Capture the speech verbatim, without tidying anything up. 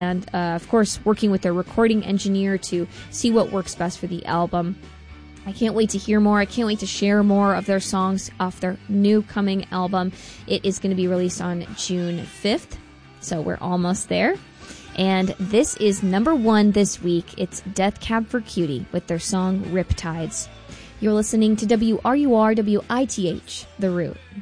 and, uh, of course, working with their recording engineer to see what works best for the album. I can't wait to hear more. I can't wait to share more of their songs off their new coming album. It is going to be released on June fifth, so we're almost there. And this is number one this week. It's Death Cab for Cutie with their song Riptides. You're listening to W R U R W I T H, The Root.